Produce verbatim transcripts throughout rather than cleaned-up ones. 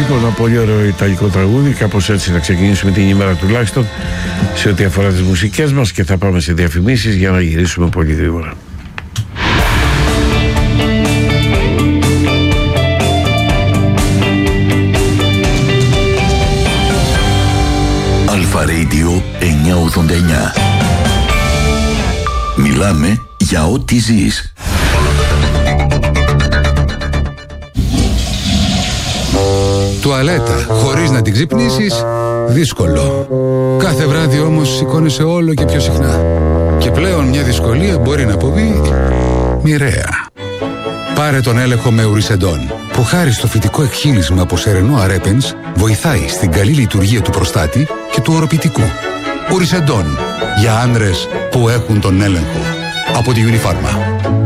Λοιπόν, ένα πολύ ωραίο ιταλικό τραγούδι. Κάπως έτσι να ξεκινήσουμε την ημέρα τουλάχιστον σε ό,τι αφορά τις μουσικές μας, και θα πάμε σε διαφημίσεις για να γυρίσουμε πολύ γρήγορα. Αλφα Radio εννιακόσια ογδόντα εννιά. Μιλάμε για ό,τι ζεις. Τουαλέτα χωρίς να την ξυπνήσεις, δύσκολο. Κάθε βράδυ όμως σηκώνεσαι όλο και πιο συχνά. Και πλέον μια δυσκολία μπορεί να αποβεί μοιραία. Πάρε τον έλεγχο με Ουρισεντόν, που χάρη στο φυτικό εκχύλισμα από σερενό αρέπενς βοηθάει στην καλή λειτουργία του προστάτη και του οροπητικού. Ουρισεντόν, για άνδρες που έχουν τον έλεγχο. Από τη Unifarma.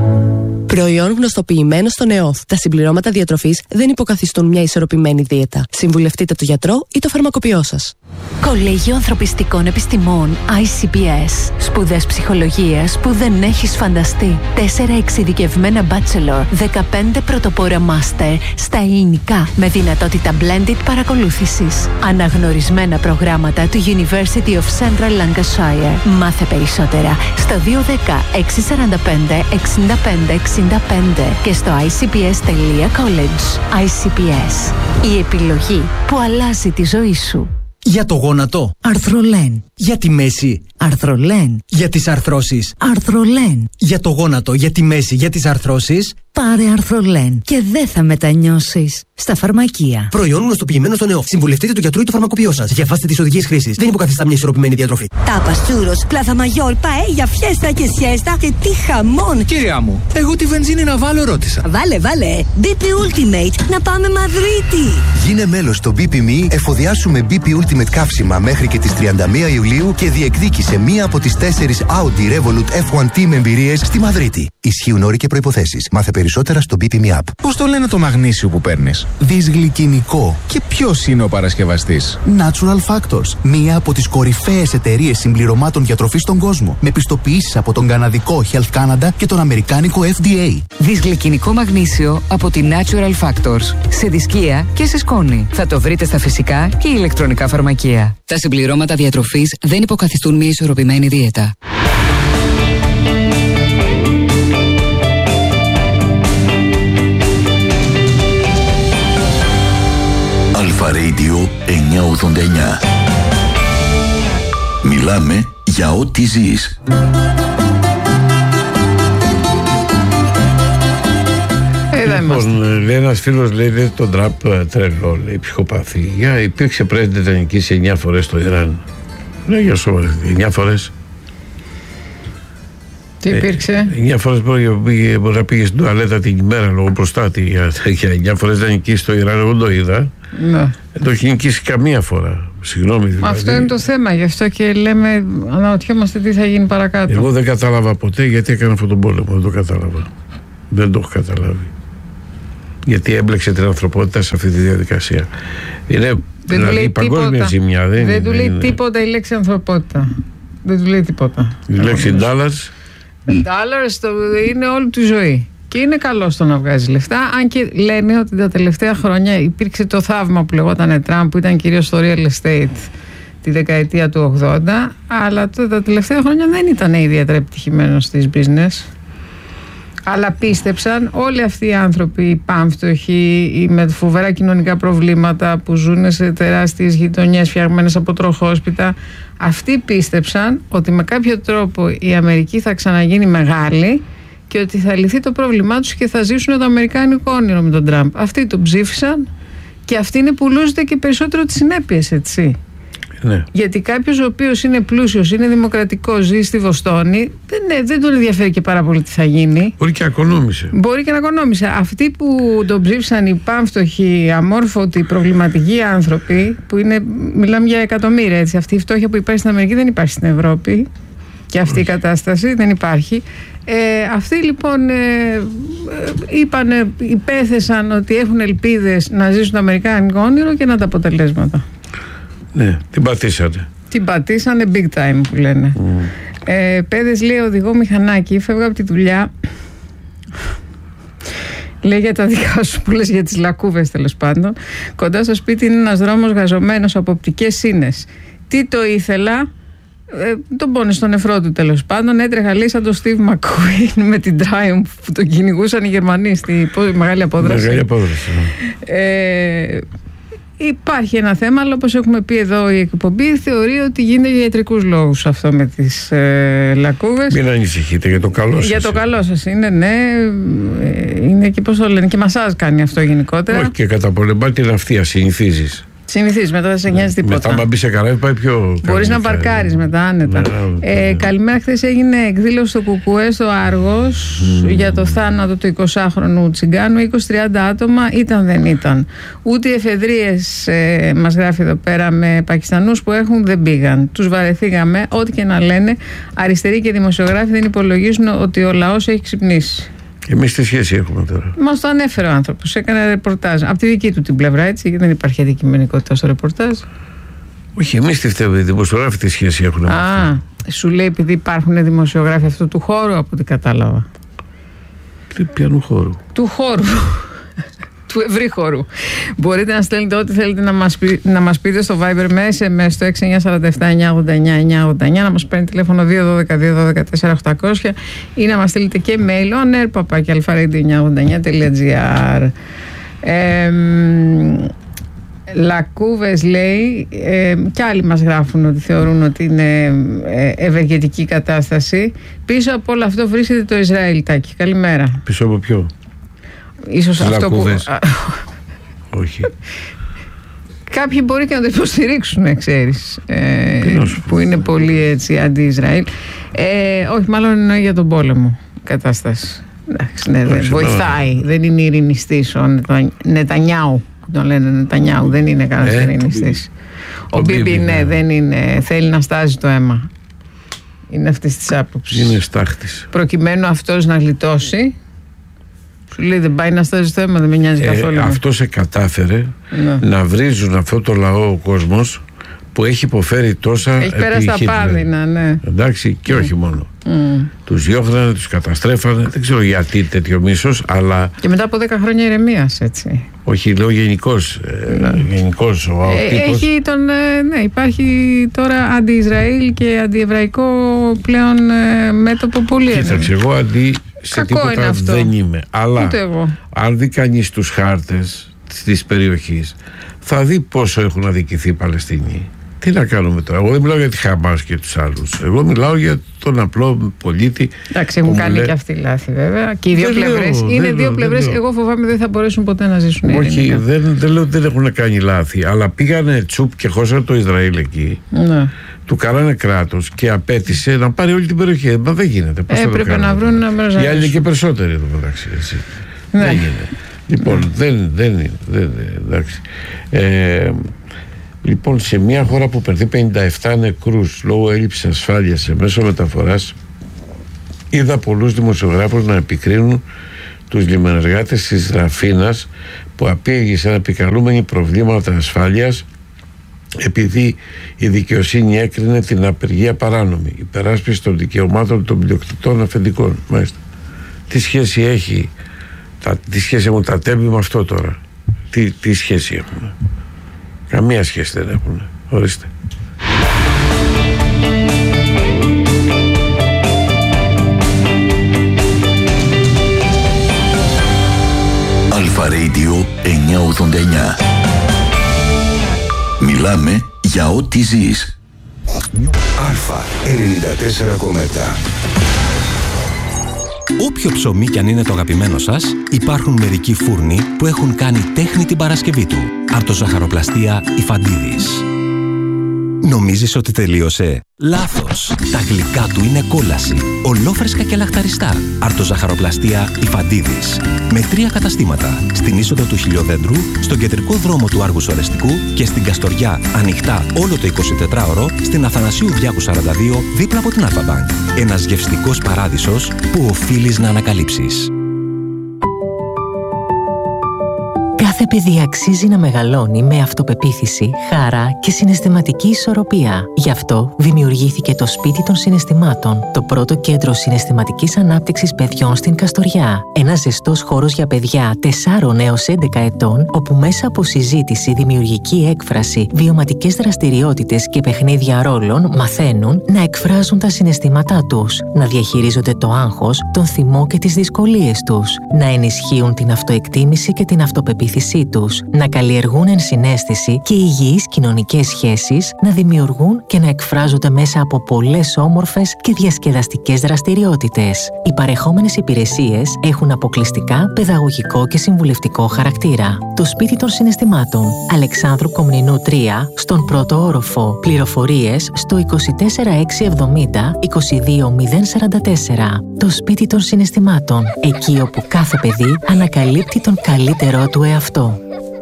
Προϊόν γνωστοποιημένο στον ΕΟΦ. Τα συμπληρώματα διατροφής δεν υποκαθιστούν μια ισορροπημένη δίαιτα. Συμβουλευτείτε τον γιατρό ή το φαρμακοποιό σας. Κολέγιο Ανθρωπιστικών Επιστημών άι σι πι ες. Σπουδές ψυχολογίας που δεν έχεις φανταστεί. Τέσσερα εξειδικευμένα bachelor, δεκαπέντε πρωτοπόρα master στα ελληνικά με δυνατότητα blended παρακολούθησης. Αναγνωρισμένα προγράμματα του University of Central Lancashire. Μάθε περισσότερα στο δύο ένα μηδέν έξι τέσσερα πέντε εξήντα πέντε εξήντα πέντε και στο άι σι πι ες τελεία college. άι σι πι ες. Η επιλογή που αλλάζει τη ζωή σου. Για το γόνατο, Αρθρολέν. Για τη μέση, Αρθρολέν. Για τις αρθρώσεις, Αρθρολέν. Για το γόνατο, για τη μέση, για τις αρθρώσεις, πάρε Αρθρολέν και δεν θα μετανιώσεις. Στα φαρμακεία. Προϊόν γνωστοποιημένο στον ΕΟΦ. Συμβουλευτείτε τον γιατρό ή το φαρμακοποιό σας. Διαβάστε τις οδηγίες χρήσης. Δεν υποκαθιστά μια ισορροπημένη διατροφή. Τάπας, τσούρος, πλάθα μαγιόρ, παέλια, φιέστα και σιέστα και τι χαμόν. Κυρία μου, εγώ τη βενζίνη να βάλω ρώτησα. Βάλε, βάλε. μπι πι Ultimate, να πάμε Μαδρίτη. Γίνε μέλος στο μπι πι εμ ι, εφοδιάσου με μπι πι Ultimate καύσιμα μέχρι και τις τριάντα μία Ιουλίου και διεκδίκησε μία από τις τέσσερις Audi Revolut εφ ουάν Team εμπειρίες στη Μαδρίτη. Ισχύουν όροι και προϋποθέσεις. Μάθε περισσότερα στο μπι πι εμ ι App. Πώς το λένε το μαγνήσιο που παίρνεις? Δυσγλυκινικό. Και ποιος είναι ο παρασκευαστής? Natural Factors. Μία από τις κορυφαίες εταιρείες συμπληρωμάτων διατροφής στον κόσμο. Με πιστοποιήσεις από τον καναδικό Health Canada και τον αμερικάνικο εφ ντι έι. Δυσγλυκινικό μαγνήσιο από τη Natural Factors. Σε δισκία και σε σκόνη. Θα το βρείτε στα φυσικά και ηλεκτρονικά φαρμακεία. Τα συμπληρώματα διατροφής δεν υποκαθιστούν μια ισορροπημένη δίαιτα. Αλφα Radio εννιακόσια ογδόντα εννιά. Μιλάμε για ό,τι ζεις. Λοιπόν, λέει ένας φίλος, λέει, λέει τον Τραμπ τρελό, λέει, ψυχοπαθή. Υπήρξε πρέσβης να νικήσει εννιά φορές στο Ιράν. Λέει, για σοβαρά, εννιά φορές. Τι υπήρξε? εννιά φορές μπορεί, μπορεί να πήγε στην τουαλέτα την ημέρα λόγω προστάτη. Για, για εννιά φορές να νικήσει στο Ιράν, εγώ το είδα. Ναι. Δεν το έχει νικήσει καμία φορά. Συγγνώμη δηλαδή. Αυτό είναι το θέμα, γι' αυτό και λέμε, αναρωτιόμαστε τι θα γίνει παρακάτω. Εγώ δεν κατάλαβα ποτέ γιατί έκανε αυτόν τον πόλεμο. Δεν το κατάλαβα. Δεν το έχω καταλάβει. Γιατί έμπλεξε την ανθρωπότητα σε αυτή τη διαδικασία. Είναι δεν δηλαδή, η παγκόσμια τίποτα, ζημιά. Δεν, δεν του λέει είναι... τίποτα η λέξη ανθρωπότητα. Δεν του λέει τίποτα. Η λέξη dollars. Dollars είναι όλη του ζωή. Και είναι καλό στο να βγάζει λεφτά. Αν και λένε ότι τα τελευταία χρόνια υπήρξε το θαύμα που λεγόταν Τραμπ, που ήταν κυρίως στο real estate τη δεκαετία του ογδόντα. Αλλά τα τελευταία χρόνια δεν ήταν ιδιαίτερα επιτυχημένος στις business. Αλλά πίστεψαν όλοι αυτοί οι άνθρωποι, οι πάμφτωχοι, οι με φοβερά κοινωνικά προβλήματα που ζουν σε τεράστιες γειτονιές φτιαγμένες από τροχόσπιτα. Αυτοί πίστεψαν ότι με κάποιο τρόπο η Αμερική θα ξαναγίνει μεγάλη και ότι θα λυθεί το πρόβλημά τους και θα ζήσουν το αμερικάνικο όνειρο με τον Τραμπ. Αυτοί τον ψήφισαν και αυτοί είναι που λούζονται και περισσότερο τις συνέπειες, έτσι. Ναι. Γιατί κάποιος ο οποίος είναι πλούσιος, είναι δημοκρατικός, ζει στη Βοστόνη, δεν, ναι, δεν τον ενδιαφέρει και πάρα πολύ τι θα γίνει. Μπορεί και να οικονόμησε. Μπορεί και να οικονόμησε. Αυτοί που τον ψήφισαν, οι πάμφτωχοι, αμόρφωτοι, προβληματικοί άνθρωποι, που είναι, μιλάμε για εκατομμύρια, έτσι. Αυτή η φτώχεια που υπάρχει στην Αμερική δεν υπάρχει στην Ευρώπη. Και αυτή η κατάσταση δεν υπάρχει. Ε, αυτοί λοιπόν ε, είπανε, υπέθεσαν ότι έχουν ελπίδες να ζήσουν το αμερικάνικο όνειρο και να τα αποτελέσματα. Ναι, την πατήσανε. Την πατήσανε big time που λένε. Mm. Ε, παιδες, λέει, οδηγώ μηχανάκι, φεύγω από τη δουλειά. Λέει για τα δικά σου που λες για τις λακκούβες, τέλος πάντων. Κοντά στο σπίτι είναι ένας δρόμος γαζωμένος από οπτικές σύνες. Τι το ήθελα, ε, τον πόνε στον νεφρό του, τέλος πάντων. Έτρεχα, λέει, σαν τον Steve McQueen με την Triumph που τον κυνηγούσαν οι Γερμανοί στη μεγάλη απόδραση. Μεγάλη απόδραση. Ε, Υπάρχει ένα θέμα, αλλά όπως έχουμε πει εδώ η εκπομπή θεωρεί ότι γίνεται για ιατρικούς λόγους αυτό με τις ε, λακκούβες. Μην ανησυχείτε, για το καλό σας. Για το καλό σας είναι, ναι. Είναι και πώς το λένε, και μασάζ κάνει αυτό γενικότερα. Όχι, και καταπολεμά την αυτία, συνηθίζεις. Συνηθίζεις, μετά δεν σε νοιάζει τίποτα. Μετά, άμα μπει σε καράβι, πάει πιο. Μπορείς να παρκάρεις μετά άνετα. Ναι, ε, ναι. Καλημέρα. Χθες έγινε εκδήλωση στο Κουκουέ στο Άργος mm. για το θάνατο του εικοσάχρονου Τσιγκάνου. είκοσι με τριάντα άτομα ήταν, δεν ήταν. Ούτε οι εφεδρείες, ε, μας γράφει εδώ πέρα, με Πακιστανούς που έχουν, δεν πήγαν. Τους βαρεθήκαμε, ό,τι και να λένε. Αριστεροί και δημοσιογράφοι δεν υπολογίζουν ότι ο λαός έχει ξυπνήσει. Εμείς τι σχέση έχουμε τώρα. Μας το ανέφερε ο άνθρωπος, έκανε ρεπορτάζ. Από τη δική του την πλευρά, έτσι, δεν υπάρχει αντικειμενικότητα στο ρεπορτάζ. Όχι, εμείς τι φταίμε, οι δημοσιογράφοι τι σχέση έχουν. Α, αυτό. Σου λέει επειδή υπάρχουν δημοσιογράφοι αυτού του χώρου, από ό,τι κατάλαβα. Τι, ποιανού χώρου? Του χώρου. Του ευρύ χώρου. Μπορείτε να στέλνετε ό,τι θέλετε να μας, πει, να μας πείτε στο Viber με ες εμ ες στο έξι εννιά τέσσερα επτά εννιά ογδόντα εννιά εννιά ογδόντα εννιά, να μας παίρνει τηλέφωνο δύο ένα δύο δύο ένα δύο τέσσερα οκτακόσια ή να μας στείλετε και mail on air παπάκι αλφαρέιντιο εννιά ογδόντα εννιά τελεία τζι άρ. Ε, Λακκούβες, λέει, ε, κι άλλοι μας γράφουν ότι θεωρούν ότι είναι ε, ευεργετική κατάσταση. Πίσω από όλο αυτό βρίσκεται το Ισραήλ, Τάκη. Καλημέρα. Πίσω από ποιο? Ίσως αυτό λακκούβες. Που... Όχι. Κάποιοι μπορεί και να το υποστηρίξουν, ξέρεις, ε, που είναι πολύ έτσι αντι-Ισραήλ. Ε, όχι, μάλλον εννοεί για τον πόλεμο κατάσταση. Εντάξει, ναι, δεν βοηθάει. Δεν είναι ειρηνιστής ο Νετα... Νετανιάου. Τον λένε Νετανιάου, δεν είναι κανένας ε, ειρηνιστής. Ο Μπίμπι, ναι, ναι, δεν είναι. Θέλει να στάζει το αίμα. Είναι αυτής της άποψης. Είναι στάχτης. Προκειμένου αυτός να γλιτώσει. Σου λέει δεν πάει να στάζει το αίμα, δεν με νοιάζει ε, καθόλου. Αυτό σε κατάφερε ναι. να βρίζουν αυτό το λαό ο κόσμος που έχει υποφέρει τόσα. Έχει πέρασει τα πάδινα, ναι. Εντάξει, και όχι μόνο. Mm. Τους διώχνανε, τους καταστρέφανε. Δεν ξέρω γιατί τέτοιο μίσος, αλλά. Και μετά από δέκα χρόνια ηρεμίας, έτσι. Όχι, λέω γενικώς. Ναι. Γενικώς ο ε, τύπος. Έχει τον, ναι, υπάρχει τώρα αντι-Ισραήλ και αντι-Εβραϊκό πλέον ε, μέτωπο πολύ. Κοίταξε, εγώ αντί σε κακό τίποτα δεν είμαι. Αλλά αν δει κανείς τους χάρτες της περιοχής, θα δει πόσο έχουν αδικηθεί οι Παλαιστίνοι. Τι να κάνουμε τώρα? Εγώ δεν μιλάω για τη Χαμάς και τους άλλους. Εγώ μιλάω για τον απλό πολίτη. Εντάξει, έχουν κάνει λέ... και αυτοί λάθη, βέβαια. Και οι δύο πλευρές. Είναι δύο πλευρές. Εγώ φοβάμαι δεν θα μπορέσουν ποτέ να ζήσουν. Όχι, δεν, δεν λέω ότι δεν έχουν κάνει λάθη. Αλλά πήγανε τσουπ και χώσανε το Ισραήλ εκεί. Ναι. Του κάνανε κράτος και απέτησε να πάρει όλη την περιοχή. Μα δεν γίνεται. Ε, έπρεπε να βρουν να μοιραζουν. Οι άλλοι είναι και περισσότεροι εδώ μεταξύ. Ναι. Δεν γίνεται. Λοιπόν, ναι. δεν, δεν είναι. Δεν, εντάξει. Ε, Λοιπόν, σε μια χώρα που περνεί πενήντα επτά νεκρούς λόγω έλλειψης ασφάλειας σε μέσο μεταφοράς, είδα πολλούς δημοσιογράφους να επικρίνουν τους λιμενεργάτες της Ραφίνας που απήγησαν επικαλούμενοι προβλήματα ασφάλειας επειδή η δικαιοσύνη έκρινε την απεργία παράνομη, υπεράσπιση των δικαιωμάτων των πλειοκτητών αφεντικών. Μάλιστα. Τι σχέση έχει, τα, τι σχέση έχουν τα τέμπη με αυτό τώρα? Τι, τι σχέση έχουν? Καμία σχέση δεν έχουν. Ορίστε. Αλφα Radio εννιακόσια ογδόντα εννιά. Μιλάμε για ό,τι ζεις. Αλφα ενενήντα τέσσερα κόμμα επτά. Όποιο ψωμί κι αν είναι το αγαπημένο σας, υπάρχουν μερικοί φούρνοι που έχουν κάνει τέχνη την Παρασκευή του. Αρτοζαχαροπλαστεία Ιφαντίδης. Νομίζεις ότι τελείωσε? Λάθος! Τα γλυκά του είναι κόλαση. Ολόφρεσκα και λαχταριστά. Αρτοζαχαροπλαστεία Ιφαντίδης. Με τρία καταστήματα. Στην είσοδο του Χιλιοδέντρου, στον κεντρικό δρόμο του Άργου Ορεστικού και στην Καστοριά, ανοιχτά όλο το εικοσιτετράωρο, στην Αθανασίου Διάκου σαράντα δύο, δίπλα από την Αλφα-Μπανκ. Ένας γευστικός παράδεισος που οφείλεις να ανακαλύψεις. Κάθε παιδί αξίζει να μεγαλώνει με αυτοπεποίθηση, χαρά και συναισθηματική ισορροπία. Γι' αυτό δημιουργήθηκε το Σπίτι των Συναισθημάτων, το πρώτο κέντρο συναισθηματικής ανάπτυξης παιδιών στην Καστοριά. Ένας ζεστός χώρος για παιδιά τεσσάρων έως έντεκα ετών, όπου μέσα από συζήτηση, δημιουργική έκφραση, βιωματικές δραστηριότητες και παιχνίδια ρόλων μαθαίνουν να εκφράζουν τα συναισθήματά τους, να διαχειρίζονται το άγχος, τον θυμό και τις δυσκολίες τους, να ενισχύουν την αυτοεκτίμηση και την αυτοπεποίθηση τους, να καλλιεργούν ενσυναίσθηση και υγιείς κοινωνικές σχέσεις, να δημιουργούν και να εκφράζονται μέσα από πολλές όμορφες και διασκεδαστικές δραστηριότητες. Οι παρεχόμενες υπηρεσίες έχουν αποκλειστικά παιδαγωγικό και συμβουλευτικό χαρακτήρα. Το Σπίτι των Συναισθημάτων, Αλεξάνδρου Κομνηνού τρία, στον πρώτο όροφο. Πληροφορίες στο είκοσι τέσσερα έξι εβδομήντα είκοσι δύο μηδέν σαράντα τέσσερα. Το Σπίτι των Συναισθημάτων, εκεί όπου κάθε παιδί ανακαλύπτει τον καλύτερό του εαυτό.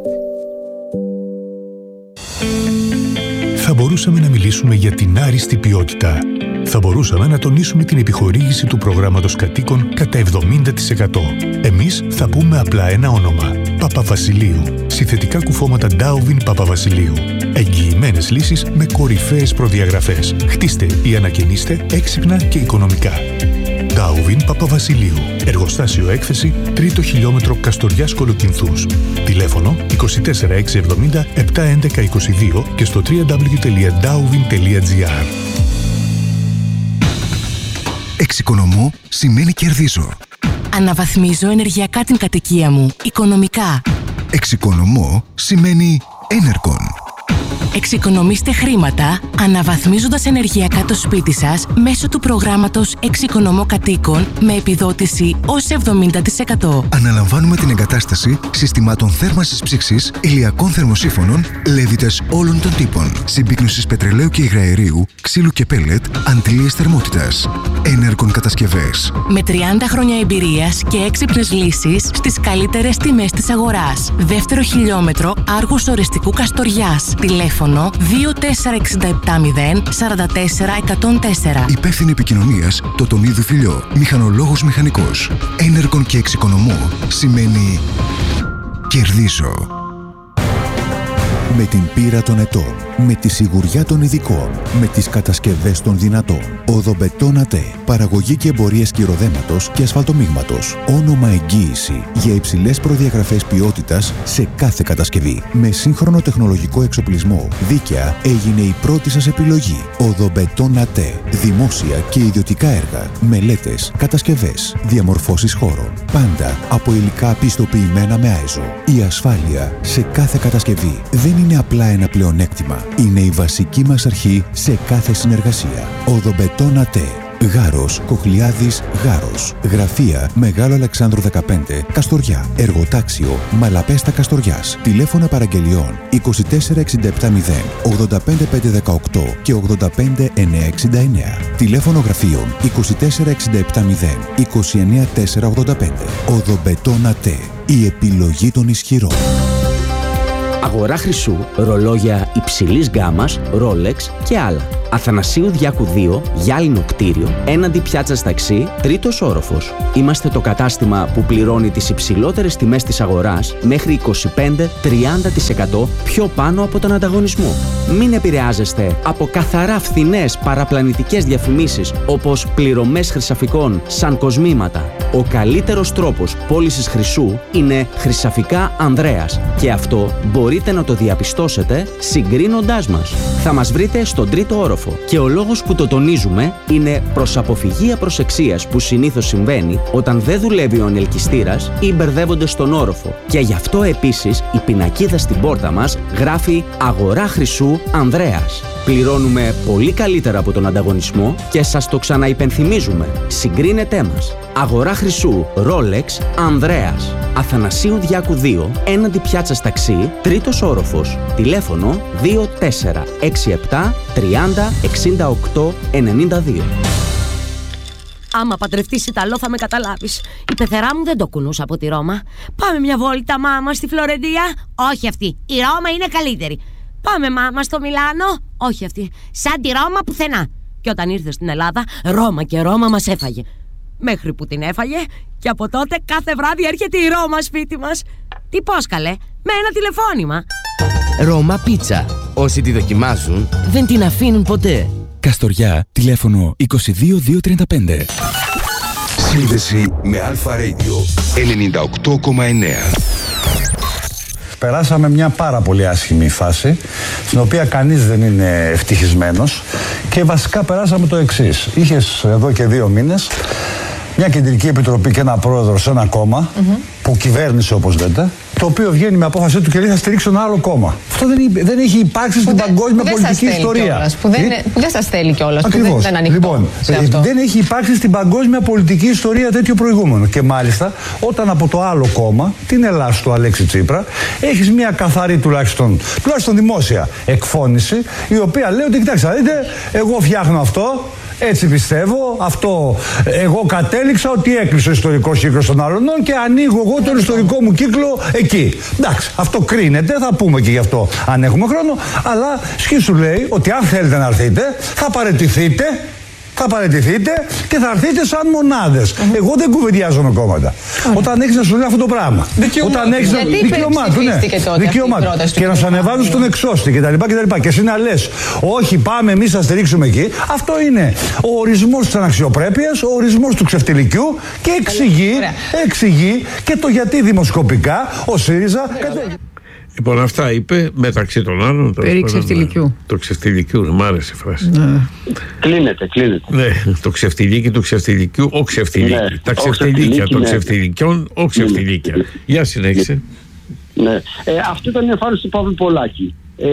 Θα μπορούσαμε να μιλήσουμε για την άριστη ποιότητα. Θα μπορούσαμε να τονίσουμε την επιχορήγηση του προγράμματος κατοίκων κατά εβδομήντα τοις εκατό. Εμείς θα πούμε απλά ένα όνομα. Παπαβασιλείου. Συνθετικά κουφώματα Ντάουβιν Παπαβασιλείου. Εγγυημένες λύσεις με κορυφαίες προδιαγραφές. Χτίστε ή ανακαινίστε έξυπνα και οικονομικά. Ντάουβιν Παπαβασιλείου. Εργοστάσιο έκθεση, τρίτο χιλιόμετρο Καστοριάς Κολοκυνθούς. Τηλέφωνο είκοσι τέσσερα έξι εβδομήντα επτά έντεκα είκοσι δύο και στο double-u double-u double-u τελεία ντάουβιν τελεία τζι άρ. Εξοικονομώ σημαίνει κερδίζω. Αναβαθμίζω ενεργειακά την κατοικία μου, οικονομικά. Εξοικονομώ σημαίνει Enercon. Εξοικονομήστε χρήματα αναβαθμίζοντας ενεργειακά το σπίτι σας μέσω του προγράμματος Εξοικονομώ Κατοίκων με επιδότηση ως εβδομήντα τοις εκατό. Αναλαμβάνουμε την εγκατάσταση συστημάτων θέρμανσης ψήξης, ηλιακών θερμοσύφωνων, λέβητες όλων των τύπων, συμπίκνωσης πετρελαίου και υγραερίου, ξύλου και πέλετ, αντλίες θερμότητας. Enercon κατασκευές. Με τριάντα χρόνια εμπειρίας και έξυπνες λύσεις στις καλύτερες τιμές της αγοράς. Δεύτερο χιλιόμετρο Άργους Ορεστικού Καστοριάς. Τηλέφωνο δύο τέσσερα έξι επτά μηδέν τέσσερα τέσσερα εκατόν τέσσερα. Υπεύθυνη επικοινωνίας Τοτονίδου Φιλιό. Μηχανολόγος μηχανικός. Enercon και εξοικονομώ σημαίνει κερδίζω. Με την πείρα των ετών, με τη σιγουριά των ειδικών, με τις κατασκευές των δυνατών. Οδομπετόν ΑΤΕ. Παραγωγή και εμπορίες κυροδέματος και ασφαλτομίγματος. Όνομα εγγύηση για υψηλές προδιαγραφές ποιότητας σε κάθε κατασκευή. Με σύγχρονο τεχνολογικό εξοπλισμό, δίκαια έγινε η πρώτη σας επιλογή. Οδομπετόν ΑΤΕ. Δημόσια και ιδιωτικά έργα, μελέτες, κατασκευές, διαμορφώσεις χώρων. Πάντα από υλικά πιστοποιημένα με άιζο. Η ασφάλεια σε κάθε κατασκευή δεν είναι απλά ένα πλεονέκτημα. Είναι η βασική μας αρχή σε κάθε συνεργασία. Οδομπετόν ΑΤΕ. Γάρος, Κοχλιάδης, Γάρος. Γραφεία Μεγάλο Αλεξάνδρου δεκαπέντε, Καστοριά. Εργοτάξιο Μαλαπέστα Καστοριάς. Τηλέφωνα παραγγελιών είκοσι τέσσερα εξήντα επτά μηδέν ογδόντα πέντε πεντακόσια δεκαοκτώ και ογδόντα πέντε εννιακόσια εξήντα εννέα. Τηλέφωνο γραφείων είκοσι τέσσερα εξήντα επτά μηδέν είκοσι εννέα τετρακόσια ογδόντα πέντε. Οδομπετόν ΑΤΕ. Η επιλογή των ισχυρών. Αγορά χρυσού, ρολόγια υψηλής γκάμας, Rolex και άλλα. Αθανασίου Διάκου δύο, γυάλινο κτίριο, έναντι πιάτσας ταξί, τρίτος όροφος. Είμαστε το κατάστημα που πληρώνει τις υψηλότερες τιμές της αγοράς μέχρι είκοσι πέντε με τριάντα τοις εκατό πιο πάνω από τον ανταγωνισμό. Μην επηρεάζεστε από καθαρά φθηνές παραπλανητικές διαφημίσεις όπως πληρωμές χρυσαφικών σαν κοσμήματα. Ο καλύτερος τρόπος πώλησης χρυσού είναι Χρυσαφικά Ανδρέας και αυτό μπορείτε να το διαπιστώσετε συγκρίνοντάς μας. Θα μας βρείτε στον τρίτο όροφο. Και ο λόγος που το τονίζουμε είναι προς αποφυγή απροσεξίας που συνήθως συμβαίνει όταν δεν δουλεύει ο ανελκυστήρας ή μπερδεύονται στον όροφο. Και γι' αυτό επίσης η πινακίδα στην πόρτα μας γράφει «Αγορά χρυσού Ανδρέας». Πληρώνουμε πολύ καλύτερα από τον ανταγωνισμό και σας το ξαναυπενθυμίζουμε. Συγκρίνετέ μας. Αγορά χρυσού Rolex Ανδρέας. Αθανασίου Διάκου δύο, έναντι πιάτσας ταξί, τρίτος όροφος. Τηλέφωνο δύο τέσσερα έξι επτά τριάντα εξήντα οκτώ ενενήντα δύο. Άμα παντρευτείς Ιταλό θα με καταλάβεις. Η πεθερά μου δεν το κουνούσα από τη Ρώμα. Πάμε μια βόλτα μάμα στη Φλωρεντία. Όχι αυτή, η Ρώμα είναι καλύτερη. Πάμε μάμα στο Μιλάνο. Όχι αυτή, σαν τη Ρώμα πουθενά. Και όταν ήρθε στην Ελλάδα, Ρώμα και Ρώμα μας έφαγε. Μέχρι που την έφαγε και από τότε κάθε βράδυ έρχεται η Ρώμα σπίτι μας. Τι πώς καλέ, με ένα τηλεφώνημα. Ρώμα Πίτσα. Όσοι τη δοκιμάζουν δεν την αφήνουν ποτέ. Καστοριά, τηλέφωνο είκοσι δύο διακόσια τριάντα πέντε. Σύνδεση με Αλφα Radio ενενήντα οκτώ κόμμα εννέα. Περάσαμε μια πάρα πολύ άσχημη φάση, στην οποία κανείς δεν είναι ευτυχισμένος, και βασικά περάσαμε το εξής. Είχες εδώ και δύο μήνες μια κεντρική επιτροπή και ένα πρόεδρο σε ένα κόμμα, mm-hmm. που κυβέρνησε όπως λέτε, το οποίο βγαίνει με απόφαση του και λέει θα στηρίξω ένα άλλο κόμμα. Αυτό δεν, δεν έχει υπάρξει στην παγκόσμια πολιτική ιστορία. Κιόλας, που δεν, που δεν σας θέλει κιόλας, που δεν ήταν ανοιχτό λοιπόν, σε αυτό. Δεν έχει υπάρξει στην παγκόσμια πολιτική ιστορία τέτοιο προηγούμενο. Και μάλιστα όταν από το άλλο κόμμα, την Ελλάς του Αλέξη Τσίπρα, έχεις μια καθαρή τουλάχιστον, τουλάχιστον δημόσια εκφώνηση, η οποία λέει ότι κοιτάξτε, δείτε, εγώ φτιάχνω αυτό. Έτσι πιστεύω, αυτό εγώ κατέληξα ότι έκλεισε ο ιστορικός κύκλος των Αλωνών και ανοίγω εγώ τον ιστορικό μου κύκλο εκεί. Εντάξει, αυτό κρίνεται, θα πούμε και γι' αυτό αν έχουμε χρόνο, αλλά σκι σου λέει ότι αν θέλετε να έρθετε θα παραιτηθείτε, θα παραιτηθείτε και θα έρθετε σαν μονάδες. Mm-hmm. Εγώ δεν κουβεντιάζω με κόμματα. Mm-hmm. Όταν έχεις να σου λέει αυτό το πράγμα. Δικαιωμά. Όταν έχεις γιατί δικαιωμά του, ναι. Δικαιωμά του. Και να σου ανεβάζουν στον εξώστη κτλ. Και εσύ να λες, όχι, πάμε εμείς να στηρίξουμε εκεί. Αυτό είναι ο ορισμός της αναξιοπρέπειας, ο ορισμός του ξεφτιλικιού και εξηγεί, εξηγεί και το γιατί δημοσκοπικά ο ΣΥΡΙΖΑ. Λοιπόν, αυτά είπε μεταξύ των άλλων. Περί ξεφτιλικιού. Το ξεφτιλικιού, μου άρεσε η φράση. Ναι. Κλείνεται, κλείνεται. Ναι, το ξεφτιλίκι του ξεφτιλικιού, ο ξεφτιλίκι. Ναι. Τα ξεφτιλίκια των ναι. ξεφτιλικιών, ο ξεφτιλίκια. Για συνέχισε. Ναι. Ε, αυτή ήταν η εμφάνιση του Παύλου Πολάκη.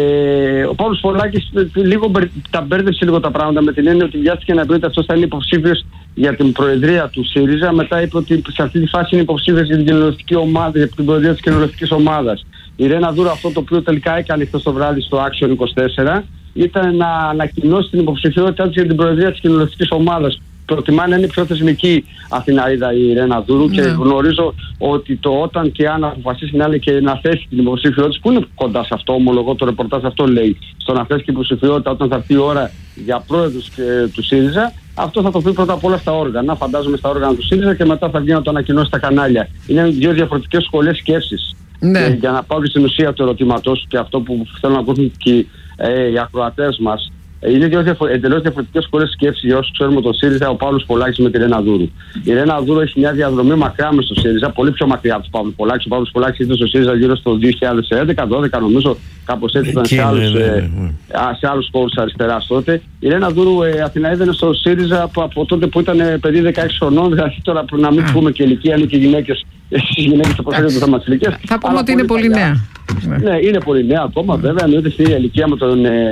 Ε, ο Παύλος Πολάκης λίγο τα μπέρδεψε λίγο τα πράγματα με την έννοια ότι βιάστηκε να πει ότι αυτός θα είναι υποψήφιος για την προεδρία του ΣΥΡΙΖΑ. Μετά είπε ότι σε αυτή τη φάση είναι υποψήφιος για την κοινοβουλευτική ομάδα, για την προεδρία της κοινοβουλευτικής ομάδας. Η Ρένα Δούρα, αυτό το οποίο τελικά έκανε χθες το βράδυ στο Action είκοσι τέσσερα, ήταν να ανακοινώσει την υποψηφιότητά της για την προεδρία της κοινοβουλευτικής ομάδας. Προτιμά να είναι πιο θεσμική Αθηναίδα η Ρένα Δούρου, ναι. Και γνωρίζω ότι το όταν και αν αποφασίσει να, και να θέσει την υποψηφιότητα της, που είναι κοντά σε αυτό, ομολογώ το ρεπορτάζ αυτό λέει, στο να θέσει την υποψηφιότητα όταν θα έρθει η ώρα για πρόεδρος του ΣΥΡΙΖΑ, αυτό θα το πει πρώτα απ' όλα στα όργανα, φαντάζομαι στα όργανα του ΣΥΡΙΖΑ, και μετά θα βγει να το ανακοινώσει στα κανάλια. Είναι δύο διαφορετικές σχολές σκέψης. Ναι. Και για να πάω και στην ουσία του ερωτήματος και αυτό που θέλω να ακούσουν και ε, οι ακροατές μας, είναι δύο διαφο- εντελώς διαφορετικές σχολές σκέψης για όσους ξέρουμε τον ΣΥΡΙΖΑ, ο Παύλος Πολάκης με τη Ρένα Δούρου. Η Ρένα Δούρου έχει μια διαδρομή μακριά μες στο ΣΥΡΙΖΑ, πολύ πιο μακριά από τον Παύλο Πολάκη. Ο Παύλος Πολάκης ήταν στο ΣΥΡΙΖΑ γύρω στο δύο χιλιάδες έντεκα δώδεκα, νομίζω, κάπως έτσι ήταν σε άλλους, ναι, ναι, ναι. Ε, σε άλλους χώρους αριστεράς τότε. Η Ρένα Δούρου ε, Αθηναίδα είναι στο ΣΥΡΙΖΑ από, από τότε που ήταν ε, παιδί δεκαέξι χρονών, δηλαδή τώρα να μην πούμε και ηλικία, είναι και γυναίκες. Στις γυναίκες θα προσθέτουν το θέμα της ηλικίας. Θα πούμε ότι είναι πολύ νέα. Ναι, είναι πολύ νέα ακόμα, βέβαια. Εννοείται στην ηλικία με τον ε, ε,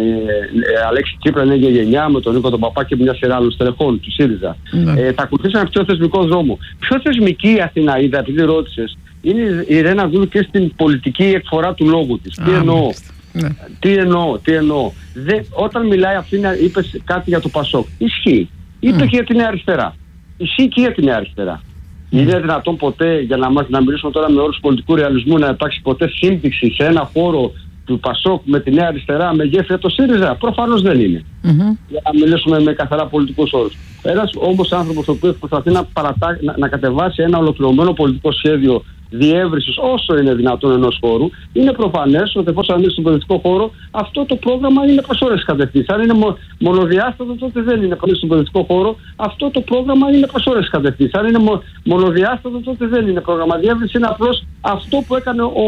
Αλέξη Τσίπρα, είναι για γενιά, με τον Νίκο τον Παπά και μια σειρά άλλων στελεχών του ΣΥΡΙΖΑ. Ναι. Ε, θα ακολουθήσουν ένα πιο θεσμικό δρόμο. Πιο θεσμική η Αθηναίδα, επειδή ρώτησες, είναι η Ρένα Δούρου και στην πολιτική εκφορά του λόγου της. Τι εννοώ. Ναι. Τι εννοώ, τι εννοώ. Δε, όταν μιλάει αυτή, είπε κάτι για το Πασόκ. Ισχύει. Είπε mm. και για την Νέα Αριστερά. Ισχύει και για την Νέα Αριστερά. Mm. Είναι δυνατόν ποτέ, για να, μας, να μιλήσουμε τώρα με όρους πολιτικού ρεαλισμού, να υπάρξει ποτέ σύμπτυξη σε ένα χώρο του Πασόκ με τη Νέα Αριστερά, με γέφυρα το ΣΥΡΙΖΑ? Προφανώς δεν είναι. Mm-hmm. Για να μιλήσουμε με καθαρά πολιτικούς όρους. Ένας όμως άνθρωπος ο οποίος προσπαθεί να, παρατά, να, να κατεβάσει ένα ολοκληρωμένο πολιτικό σχέδιο διεύρυνσης όσο είναι δυνατόν ενός χώρου, είναι προφανές ότι εφόσον ανοίξει στον πολιτικό χώρο, αυτό το πρόγραμμα είναι προς ώρες κατευθύνσεις. Αν είναι μο, μονοδιάστατο, τότε δεν είναι στον πολιτικό χώρο, αυτό το πρόγραμμα είναι προς ώρες κατευθύνσεις. Αν είναι μο, μονοδιάστατο, τότε δεν είναι πρόγραμμα διεύρυνση, είναι απλώς αυτό που έκανε ο